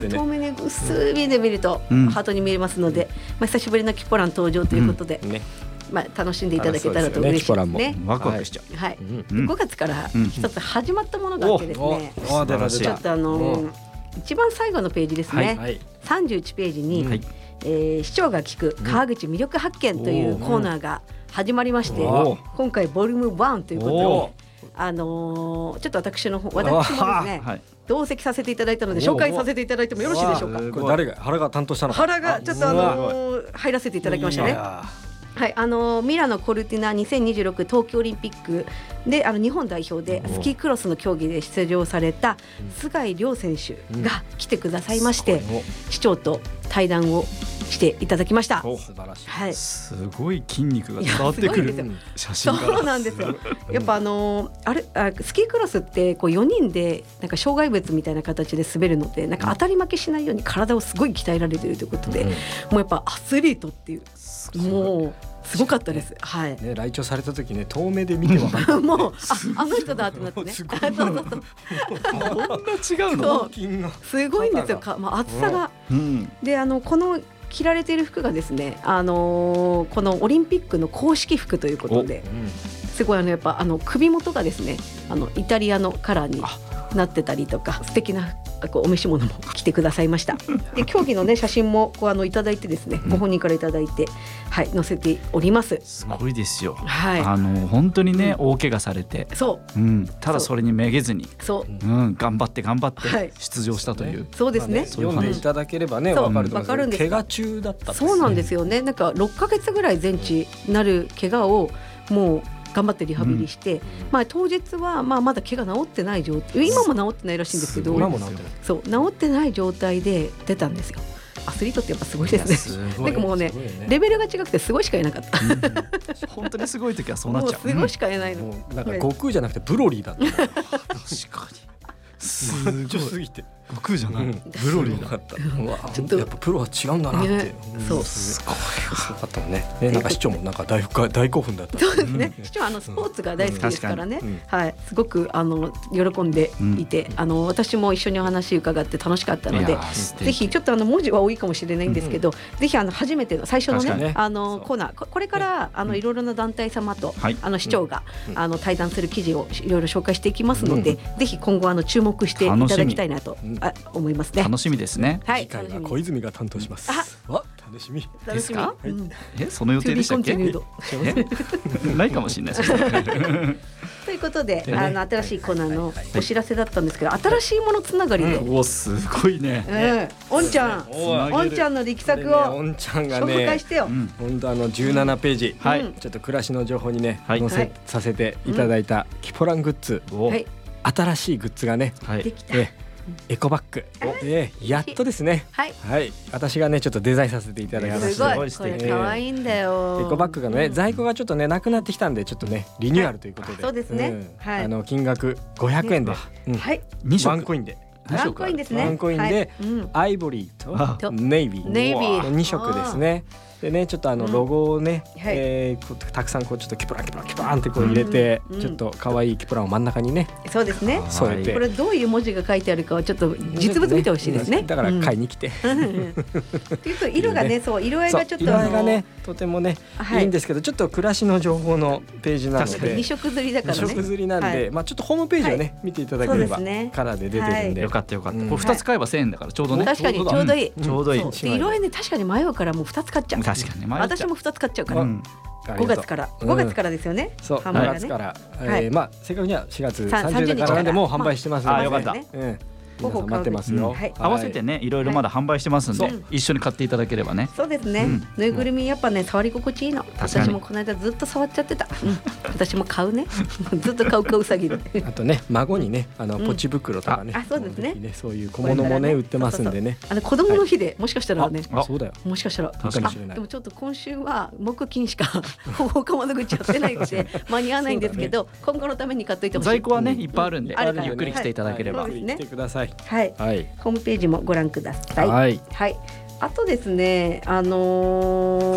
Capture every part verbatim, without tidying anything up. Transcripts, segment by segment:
遠目に薄い目で見るとハートに見えますので、まあ、久しぶりのキポラン登場ということで、うんねまあ、楽しんでいただけたらと嬉しいですね。 ワクワクしちゃう、 はいうん、でごがつから一つ始まったものがあってですね、うん、ちょっとあの一番最後のページですね、はい、さんじゅういちページに、はいえー、市長が聞く川口魅力発見というコーナーが始まりまして、今回ボリュームワンということで、あのー、ちょっと私の方私もですね、はい、同席させていただいたので紹介させていただいてもよろしいでしょうか。 これ誰が原が担当したのか。 原がちょっとあのー、入らせていただきましたね。はい、あのミラノコルティナにせんにじゅうろく冬季オリンピックであの日本代表でスキークロスの競技で出場された菅井亮選手が来てくださいまして、うん、市長と対談をしていただきました。 素晴らしい、はい、すごい筋肉が伝わってくる写真がそうなんですよ。やっぱあのー、あれあスキークロスってこうよにんでなんか障害物みたいな形で滑るのでなんか当たり負けしないように体をすごい鍛えられているということで、うん、もうやっぱアスリートっていうもうすごかったです、はいね、来庁された時ね遠目で見て分かった、ね、 もう あ, あの人だってなってねすごいそうそうそうこんな違うのすごいんですよか、まあ、厚さが、うん、であのこの着られている服がですね、あのー、このオリンピックの公式服ということで、うん、すごいあのやっぱあの首元がですねあのイタリアのカラーになってたりとか素敵なこうお召し物も着てくださいました。で競技の、ね、写真もこうあのいただいてですね、ご本人からいただいて、はい、載せております。 すごいですよ、 はい、 あの本当にね、うん、大怪我されてそう、 うん、ただそれにめげずにそう、 うん、頑張って頑張って出場したという、はい、 そうですね、 読んでいただければね分かると思うんですけど、怪我中だったんです、ね、 そうなんですよね。なんかろっかげつぐらい全治なる怪我をもう頑張ってリハビリして、うんまあ、当日はまあまだ怪我治ってない状態、今も治ってないらしいんですけど、 今も治ってない、 そう治ってない状態で出たんですよ。アスリートってやっぱすごいですね。なんかもう ね, ねレベルが違くてすごいしかいなかった、うん、 本当にすごい時はそうなっちゃう。 もうすごいしかいないの、 もうなんか悟空じゃなくてブロリーだった確かにすごいすぎて悟空じゃない、うん、 ブロリーだったうわちょっとやっぱプロは違うんだなって、ねうん、そうすごいすごかったもんね。ねなんか市長もなんか 大, 大興奮だった。 そうですね、市長はあのスポーツが大好きですからね、うんはい、すごくあの喜んでいて、うん、あの私も一緒にお話伺って楽しかったので、ぜひちょっとあの文字は多いかもしれないんですけど、うん、ぜひあの初めての最初の ね, ねあのコーナーこれからあのいろいろな団体様と、うん、あの市長が、うん、あの対談する記事をいろいろ紹介していきますので、うん、ぜひ今後あの注目していただきたいなと、うん、あ思いますね。 楽しみですね。 はい、 次回は小泉が担当します。あわ楽しみですか、 はいうん、えその予定でしたっけないかもしれないということで、ね、あの新しいコーナーのお知らせだったんですけど、はい、新しいものつながりで、 うん、おすごいね、 うん、おんちゃんおんちゃんの力作を紹介してよ、ね、 本当あのじゅうななページ、うん、ちょっと暮らしの情報にね、はい、載せ、はい、させていただいたキポラングッズ、はい、新しいグッズがね、はい、できた、えエコバッグ、えー、やっとですね、はいはい、私がねちょっとデザインさせていただきました。 すごいこれ可愛いんだよ、 えー、エコバッグがね、うん、在庫がちょっとねなくなってきたんでちょっとねリニューアルということで、はい、 そうですね、 うんはい、あの金額ごひゃくえんで、ねうんはい、に色ワンコインでワンコインですね、 ワンコインで、はいうん、アイボリーとネイビーのに色ですね。でねちょっとあのロゴをね、うんえー、こうたくさんこうちょっとキプランキプランキプランってこう入れて、うん、ちょっと可愛いキプランを真ん中にね、 そうですね添えて、 これどういう文字が書いてあるかをちょっと実物見てほしいですね。 だから買いに来て、 うん、っていうと色がねそう色合いがちょっと色合いがねとてもね、はい、いいんですけどちょっと暮らしの情報のページなのでに色刷りだからねに色刷りなんで、はい、まあちょっとホームページをね、はい、見ていただければ、ね、カラーで出てるんで、 はい、よかったよかった、うん、これふたつ買えばせんえんだからちょうどね、 確かにちょうどいい、 ちょうどいい、 色合いね確かに迷うからもうふたつ買っちゃう。 確かに迷っちゃう、 私もふたつ買っちゃうから、うん、ごがつから、うん、ごがつからですよね、 そうごがつから、えーはい、まあ正確にはしがつさんじゅうにちからでもう販売してますので、 あよかった、 うん皆さん待ってますよ、うんはい、 合わせてねいろいろまだ販売してますんで、はい、一緒に買っていただければね。 そうですね、うん、ぬいぐるみやっぱね触り心地いいの。私もこの間ずっと触っちゃってた、うん、私も買うねずっと買うかうさぎであとね孫にねあのポチ袋とかね、 うん、あ, あそうですね、 ねそういう小物もね、ね売ってますんでね。 そうそうそうあの子供の日で、はい、もしかしたらねあそうだよもしかしたらかもしれない。 でもちょっと今週は木金しか他窓口やってないので間に合わないんですけど、ね、今後のために買っといてほしい。 在庫はねいっぱいあるんで、うん、ゆっくり来ていただければ、 はい、 来てください。 はい、はいホームページもご覧ください。 はい、 はい、あとですね、あのー、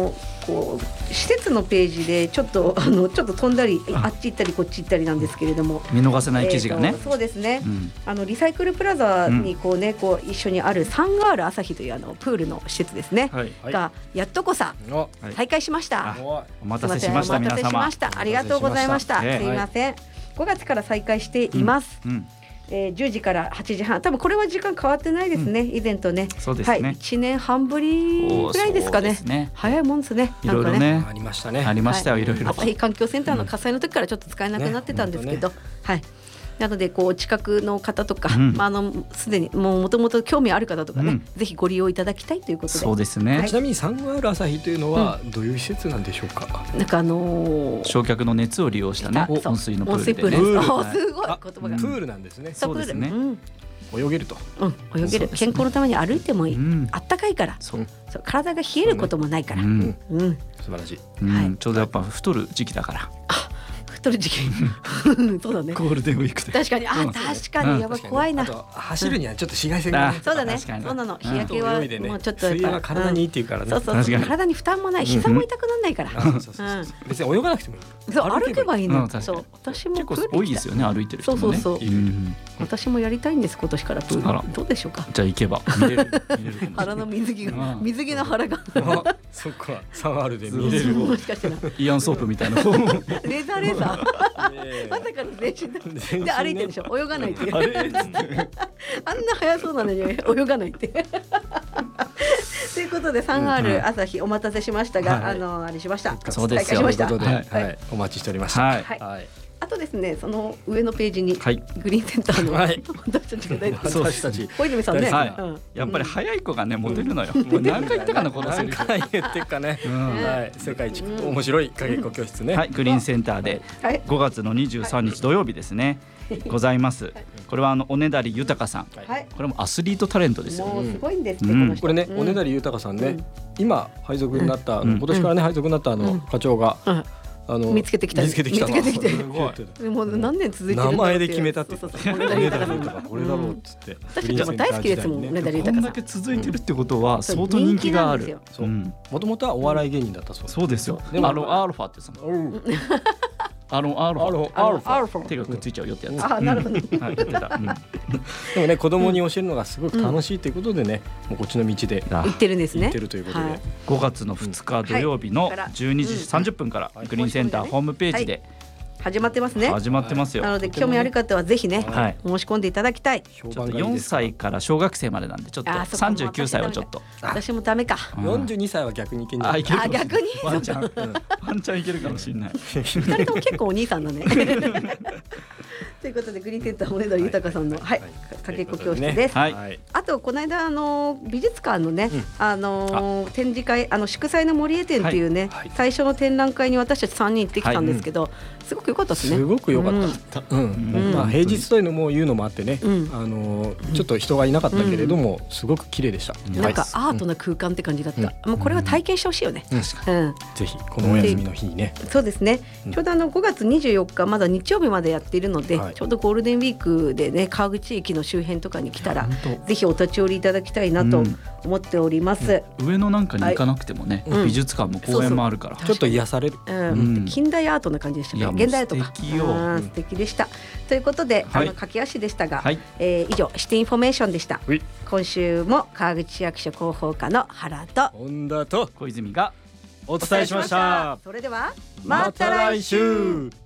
こう施設のページでちょっとあのちょっと飛んだりあっち行ったりこっち行ったりなんですけれども、 見逃せない記事がね、 えー、そうですね、うん、あのリサイクルプラザにこう、ね、こう一緒にあるサンガール朝日というあのプールの施設ですね、はい、がやっとこさ再開しました、 はい、お待たせしました皆様、 ありがとうございました、えー、すいません、はい、ごがつから再開しています、うんうん、えー、じゅうじからはちじはん、多分これは時間変わってないですね、うん、以前とね、 そうですね、 はい、いちねんはんぶりぐらいですか ね, ね早いもんですね、 いろいろねありましたねありましたよ、はい、いろいろ朝日環境センターの火災の時からちょっと使えなくなってたんですけど、ねね、はい、なのでこう近くの方とか、うん、まあ、あのすでにもともと興味ある方とかね、うん、ぜひご利用いただきたいということで。 そうですね、 はい、ちなみにサンガール朝日というのはどういう施設なんでしょうか。 うん、なんかあのー、 焼却の熱を利用したね温水のプールで、ね、 温水プールです。あ、すごい言葉が、 プールなんですね。 そうですね、 うん、泳げると、 うん、泳げる、健康のために歩いてもいい、うん、あったかいから、そうそう、体が冷えることもないから、うん、 うん、素晴らしい、 うん、はい、ちょうどやっぱ太る時期だから、 あ、太る時期そうだね、 ゴールデンウィークで確かに、あ、うん、確かにやばい、怖いな、あと走るにはちょっと紫外線が、ね、 そうだね、そうなの、日焼けはもうちょっとやっぱ、 水泳は体にいいっていうからね、 そうそうそう、体に負担もない、膝も痛くならないから、 別に泳がなくてもいい、 そう、歩けばいいの、そう、私も結構多いですよね、歩いてる人もね、 そうそうそう、私もやりたいんです、今年からプール、どうでしょうか。 じゃあ行けば見れる、 腹の水着が、水着の腹が、 そっか、サンガールで見れる、 もしかしたらイアンソープみたいな、レーザーレーザーまさかの練習で歩いてるでしょ、泳がないってあんな速そうなのに泳がないってということで サンアール 朝日お待たせしましたが、あのあれしました、 そうですよ、 ということで、はい、お待ちしておりました、はいはい、 あとですね、その上のページにグリーンセンターの、はい、私たちが大好き、 私たち小泉さんね、 はい、うん、やっぱり早い子がねモテるのよ、うん、もう何回言ったかなこのセリフ、 何回言ってかね、うん、はい、世界一面白いかけっこ教室ね、 はい、グリーンセンターでごがつのにじゅうさんにち土曜日ですね、はい、ございます。これはあのおねだり豊さん、はい、これもアスリートタレントですよ、 もうすごいんですね、 うん、これね、うん、おねだり豊さんね、うん、今配属になった、うん、今年からね配属になったあの、うん、課長が、うん、あの見つけてきた、 見つけてきた、 見つけてきてもう何年続いてるんだって、 名前で決めたって、 そうそうそう、おねだり豊さんこれだろうっつって、 私たちも大好きですもん、おねだり豊さん、 こんだけ続いてるってことは相当人気がある。 もともとはお笑い芸人だったそうです。 そうですよ、あのアルファってさ、あのアルファ、アルファ手がくっついちゃうよってやつ。 あ、なるほど。 はい、やってた。でもね、子供に教えるのがすごく楽しいということでね、もうこっちの道で行ってるんですね。 行ってるということで、 ごがつのふつか土曜日のじゅうにじさんじゅっぷんからグリーンセンターホームページで始まってますね。 始まってますよ。 なので興味ある方はぜひね、はい、申し込んでいただきたい。 ちょっとよんさいから小学生までなんでちょっとさんじゅうきゅうさいはちょっと私もダメか。 よんじゅうにさいは逆にいけんじゃない。 あ、逆にワンちゃんワンちゃんいけるかもしれない。 ふたりとも結構お兄さんだね。ということでグリーンセンターおねだり豊さんのはいかけっこ教室です。あとこの間あの美術館のねあの展示会、あの祝祭の森江展っていうね最初の展覧会に私たちさんにん行ってきたんですけど、すごく良かったですね。 すごく良かった。まあ平日というのも言うのもあってね、あのちょっと人がいなかったけれどもすごごく綺麗でした。 なんかアートな空間って感じだった。もうこれは体験してほしいよね。 確かに。ぜひこのお休みの日にね。 そうですね。ちょうどあのごがつにじゅうよっかまだ日曜日までやっているので、ちょうどゴールデンウィークでね川口駅の周辺とかに来たらぜひお立ち寄りいただきたいなと思っております。 上野なんかに行かなくてもね、美術館も公園もあるからちょっと癒される。 近代アートな感じでしたね。現代アートか。素敵でした。ということであの駆け足でしたが、以上シティインフォメーションでした。今週も川口市役所広報課の原と本田と小泉がお伝えしました。 それではまた来週。